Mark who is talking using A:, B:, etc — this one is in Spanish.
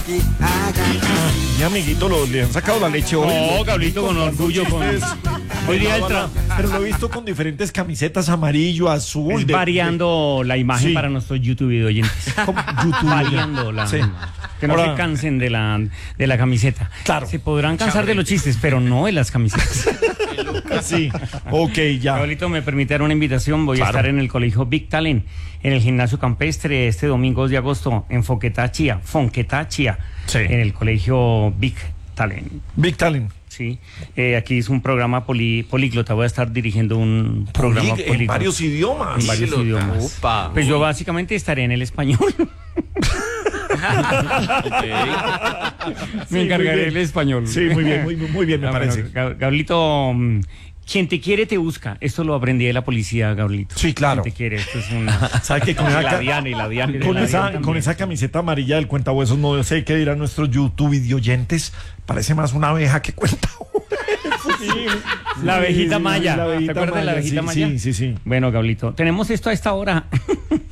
A: Mi amiguito, le han sacado la leche hoy.
B: No, Gablito, con orgullo. Hoy día
A: Pero lo he visto con diferentes camisetas, amarillo, azul.
B: es variando la imagen
A: Sí.
B: para nuestros YouTube oyentes.
A: Como YouTube.
B: Variando la...
A: Sí.
B: Que no
A: Ahora-
B: se cansen de la camiseta.
A: Claro.
B: Se podrán cansar de los chistes, pero no de las camisetas.
A: Sí, ok, ya.
B: Gablito, me permite dar una invitación. Voy
A: Claro.
B: a estar en el colegio Big Talent, en el gimnasio campestre, este domingo 2 de agosto, en Fonquetá, Chía,
A: Sí.
B: en el colegio Big Talent.
A: Big Talent.
B: Sí, aquí es un programa políglota. Voy a estar dirigiendo un programa
A: En
B: políglota.
A: varios idiomas.
B: En varios idiomas.
C: Upa.
B: Pues yo básicamente estaré en el español. Me encargaré del español.
A: Sí, muy bien, muy bien, me
B: Ah,
A: parece.
B: bueno, Gablito, quien te quiere te busca. Esto lo aprendí de la policía, Gablito.
A: Sí, claro.
B: Quien te quiere, esto es una...
A: ¿Sabe qué? Con
B: la Diana y la Diana. y de
A: con
B: la Diana
A: con
B: también.
A: esa camiseta amarilla del cuentahuesos, no sé qué dirán nuestros YouTube videoyentes. Parece más una abeja que cuenta.
B: La abejita maya.
A: La abejita
B: ¿Te acuerdas de la
A: maya,
B: abejita
A: sí,
B: maya?
A: sí, sí, sí.
B: Bueno, Gablito, tenemos esto a esta hora.